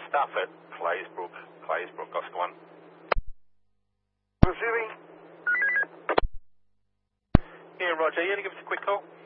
staff at Claysbrook, Oscar 1. Receiving. Yeah, Roger, you want to give us a quick call?